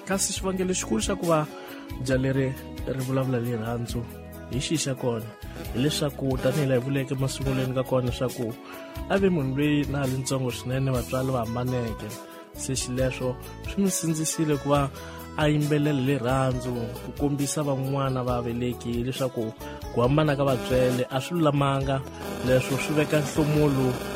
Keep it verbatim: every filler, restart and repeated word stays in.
kasi xivangelo xikulu xa ku va ja leri ri vulavula hi rirhandzu hi xi xa kona hileswaku tanihi laha hi vuleke masungulweni ka kona leswaku a ve munhu loyi na ha ri ntsongo swinene vatswari va hambaneke se xileswo swi n'wi sindzisile ku va a yimbelela hi rirhandzu ku kombisa van'wana vaveleki leswaku ku hambana ka vatswele a swi lulamanga leswo swi veka nhlomulo